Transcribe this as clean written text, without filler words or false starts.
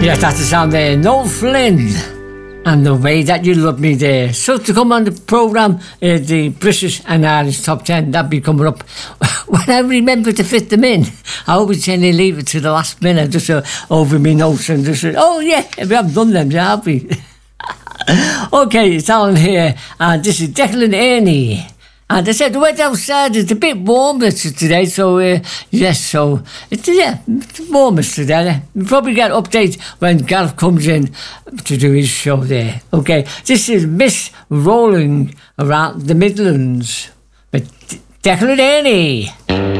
Yes, that's the sound there. Noel Flynn and The Way That You Love Me there. So to come on the programme, the British and Irish Top 10, that'll be coming up when I remember to fit them in. I always tend to leave it to the last minute, just over my notes and just, oh yeah, we haven't done them, yeah, have we? Okay, it's Alan here, and this is Declan Ernie. And I said the weather outside is a bit warmer today, so yes, so it's warmer today. We'll probably get an update when Gareth comes in to do his show there. Okay, this is Miss Rolling Around the Midlands with Declan Ernie.